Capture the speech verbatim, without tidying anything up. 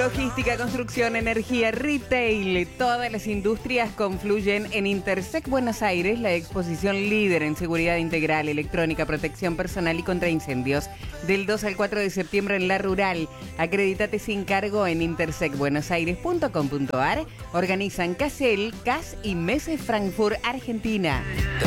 Logística, construcción, energía, retail, todas las industrias confluyen en Intersec Buenos Aires, la exposición líder en seguridad integral, electrónica, protección personal y contra incendios. Del dos al cuatro de septiembre en La Rural. Acredítate sin cargo en intersec buenos aires punto com punto ar. Organizan Casel, C A S y Meses Frankfurt, Argentina.